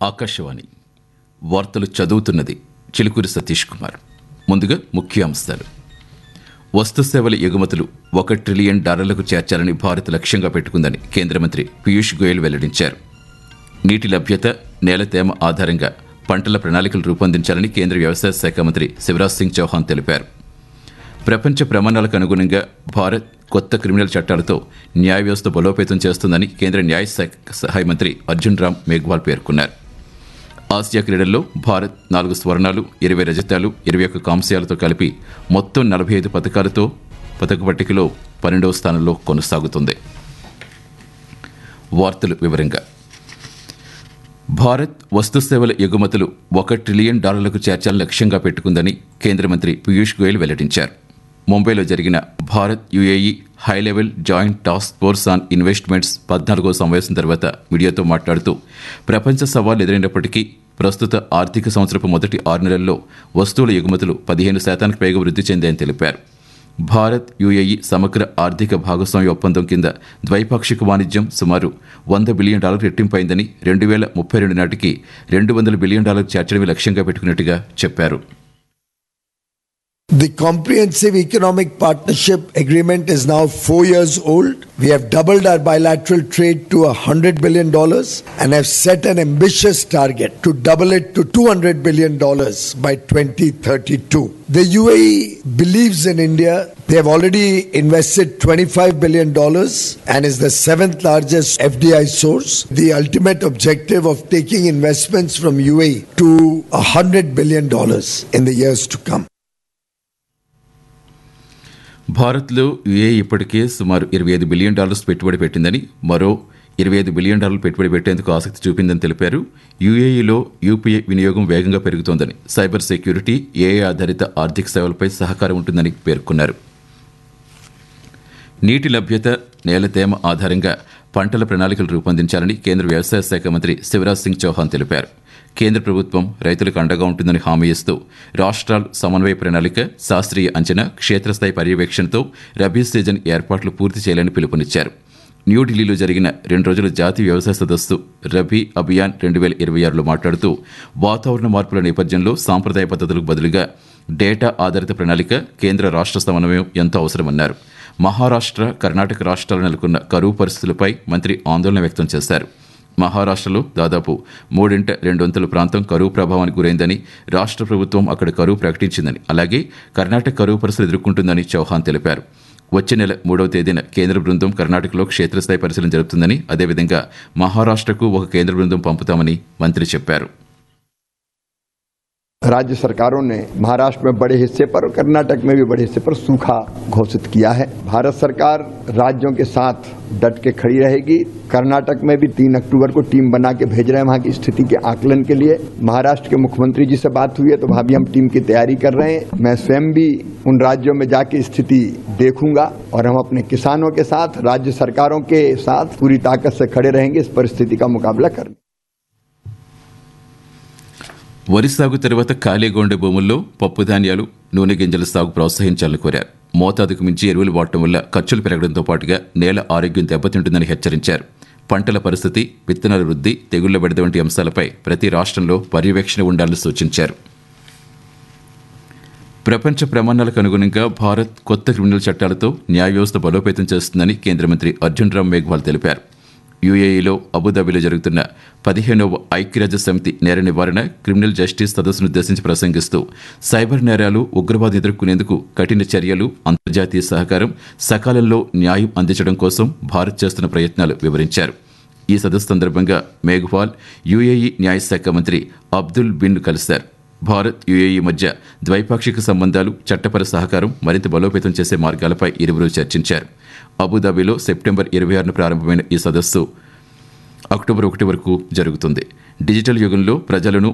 ఆకాశవాణి వార్తలు చదువుతున్నది చిలుకూరి సతీష్ కుమార్. ముందుగా ముఖ్యాంశాలు. వస్తు సేవల ఎగుమతులు $1 ట్రిలియన్ చేర్చాలని భారత్ లక్ష్యంగా పెట్టుకుందని కేంద్ర మంత్రి పీయూష్ గోయల్ వెల్లడించారు. నీటి లభ్యత, నేల తేమ ఆధారంగా పంటల ప్రణాళికలు రూపొందించాలని కేంద్ర వ్యవసాయ శాఖ మంత్రి శివరాజ్ సింగ్ చౌహాన్ తెలిపారు. ప్రపంచ ప్రమాణాలకు అనుగుణంగా భారత్ కొత్త క్రిమినల్ చట్టాలతో న్యాయ వ్యవస్థ బలోపేతం చేస్తుందని కేంద్ర న్యాయ శాఖ సహాయ మంత్రి అర్జున్ రామ్ మేఘ్వాల్ పేర్కొన్నారు. ఆసియా క్రీడల్లో భారత్ 4 స్వర్ణాలు, 20 రజతాలు, 21 కాంస్యాలతో కలిపి మొత్తం 45 పథకాలతో పథక పట్టికలో 12వ స్థానంలో కొనసాగుతుంది. వార్తలు వివరంగా. భారత్ వస్తు సేవల ఎగుమతులు $1 ట్రిలియన్ చేర్చాలని లక్ష్యంగా పెట్టుకుందని కేంద్ర మంత్రి పీయూష్ గోయల్ వెల్లడించారు. ముంబైలో జరిగిన Bharat UAE high level joint task force on investments 14వ సమావేశం తర్వాత మీడియాతో మాట్లాడుతూ ప్రపంచ సవాళ్లు ఎదురైనప్పటికీ ప్రస్తుత ఆర్థిక సంవత్సరపు మొదటి 6 నెలల్లో వస్తువుల ఎగుమతులు 15% పైగా వృద్ధి చెందాయని తెలిపారు. భారత్ యుఏఈ సమగ్ర ఆర్థిక భాగస్వామ్య ఒప్పందం కింద ద్వైపాక్షిక వాణిజ్యం సుమారు $100 బిలియన్ రెట్టింపైందని 2032 నాటికి $200 బిలియన్ చేర్చడమే లక్ష్యంగా పెట్టుకున్నట్టుగా చెప్పారు. The Comprehensive Economic Partnership Agreement is now 4 years old. We have doubled our bilateral trade to $100 billion and have set an ambitious target to double it to $200 billion by 2032. The UAE believes in India. They have already invested $25 billion and is the 7th largest FDI source. The ultimate objective of taking investments from UAE to $100 billion in the years to come. భారత్లో UAE ఇప్పటికే సుమారు $25 billion పెట్టుబడి పెట్టిందని, మరో $25 billion పెట్టుబడి పెట్టేందుకు ఆసక్తి చూపిందని తెలిపారు. యుఏఈలో యూపీఐ వినియోగం వేగంగా పెరుగుతోందని, సైబర్ సెక్యూరిటీ, ఏఐ ఆధారిత ఆర్థిక సేవలపై సహకారం ఉంటుందని పేర్కొన్నారు. నీటి లభ్యత, నేల తేమ ఆధారంగా పంటల ప్రణాళికలు రూపొందించాలని కేంద్ర వ్యవసాయ శాఖ మంత్రి శివరాజ్ సింగ్ చౌహాన్ తెలిపారు. కేంద్ర ప్రభుత్వం రైతులకు అండగా ఉంటుందని హామీ ఇస్తూ రాష్ట్రాలు సమన్వయ ప్రణాళిక, శాస్త్రీయ అంచనా, క్షేత్రస్థాయి పర్యవేక్షణతో రబీ సీజన్ ఏర్పాట్లు పూర్తి చేయాలని పిలుపునిచ్చారు. న్యూఢిల్లీలో జరిగిన 2 రోజుల జాతీయ వ్యవసాయ సదస్సు రబీ అభియాన్ 2026లో మాట్లాడుతూ వాతావరణ మార్పుల నేపథ్యంలో సాంప్రదాయ పద్ధతులకు బదులుగా డేటా ఆధారిత ప్రణాళిక, కేంద్ర రాష్ట్ర సమన్వయం ఎంతో అవసరమన్నారు. మహారాష్ట్ర, కర్ణాటక రాష్ట్రాలు నెలకొన్న కరువు పరిస్థితులపై మంత్రి ఆందోళన వ్యక్తం చేశారు. మహారాష్ట్రలో దాదాపు 3/2 ప్రాంతం కరువు ప్రభావానికి గురైందని, రాష్ట్ర ప్రభుత్వం అక్కడ కరువు ప్రకటించిందని, అలాగే కర్ణాటక కరువు పరిస్థితులు ఎదుర్కొంటుందని చౌహాన్ తెలిపారు. వచ్చే నెల 3వ తేదీన కేంద్ర బృందం కర్ణాటకలో క్షేత్రస్థాయి పరిశీలన జరుపుతుందని, అదేవిధంగా మహారాష్ట్రకు ఒక కేంద్ర బృందం పంపుతామని మంత్రి చెప్పారు. राज्य सरकारों ने महाराष्ट्र में बड़े हिस्से पर और कर्नाटक में भी बड़े हिस्से पर सूखा घोषित किया है. भारत सरकार राज्यों के साथ डट के खड़ी रहेगी. कर्नाटक में भी 3 अक्टूबर को टीम बना के भेज रहे हैं वहां की स्थिति के आकलन के लिए. महाराष्ट्र के मुख्यमंत्री जी से बात हुई है तो वहां भी हम टीम की तैयारी कर रहे हैं. मैं स्वयं भी उन राज्यों में जाके स्थिति देखूंगा और हम अपने किसानों के साथ, राज्य सरकारों के साथ पूरी ताकत से खड़े रहेंगे इस परिस्थिति का मुकाबला करने. వరి సాగు తర్వాత ఖాళీ గొండె భూముల్లో పప్పు ధాన్యాలు, నూనె గింజల సాగు ప్రోత్సహించాలని కోరారు. మోతాదుకు మించి ఎరువులు వాడటం వల్ల ఖర్చులు పెరగడంతో పాటుగా నేల ఆరోగ్యం దెబ్బతింటుందని హెచ్చరించారు. పంటల పరిస్థితి, విత్తనాల వృద్ధి, తెగుళ్ల బెడద వంటి అంశాలపై ప్రతి రాష్ట్రంలో పర్యవేక్షణ ఉండాలని సూచించారు. ప్రపంచ ప్రమాణాలకు అనుగుణంగా భారత్ కొత్త క్రిమినల్ చట్టాలతో న్యాయ వ్యవస్థ బలోపేతం చేస్తుందని కేంద్ర మంత్రి అర్జున్ రామ్ మేఘ్వాల్ తెలిపారు. యుఏఈలో అబుదాబిలో జరుగుతున్న 15వ ఐక్యరాజ్య సమితి నేర నివారణ, క్రిమినల్ జస్టిస్ సదస్సును ఉద్దేశించి ప్రసంగిస్తూ సైబర్ నేరాలు, ఉగ్రవాదం ఎదుర్కొనేందుకు కఠిన చర్యలు, అంతర్జాతీయ సహకారం, సకాలంలో న్యాయం అందించడం కోసం భారత్ చేస్తున్న ప్రయత్నాలు వివరించారు. ఈ సదస్సు సందర్భంగా మేఘ్వాల్ యుఏఈ న్యాయశాఖ మంత్రి అబ్దుల్ బిన్ కలిశారు. భారత్ యుఏఈ మధ్య ద్వైపాక్షిక సంబంధాలు, చట్టపర సహకారం మరింత బలోపేతం చేసే మార్గాలపై ఇరువురు చర్చించారు. అబుదాబిలో సెప్టెంబర్ 26న ప్రారంభమైన ఈ సదస్సు అక్టోబర్ 1 వరకు జరుగుతుంది. డిజిటల్ యుగంలో ప్రజలను